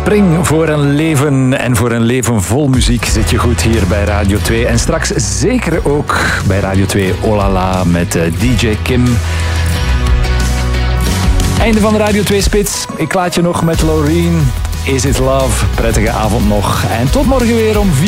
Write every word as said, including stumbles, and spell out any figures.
Spring voor een leven en voor een leven vol muziek zit je goed hier bij Radio twee. En straks zeker ook bij Radio twee Olala met D J Kim. Einde van de Radio twee Spits. Ik laat je nog met Loreen. Is It Love? Prettige avond nog. En tot morgen weer om vier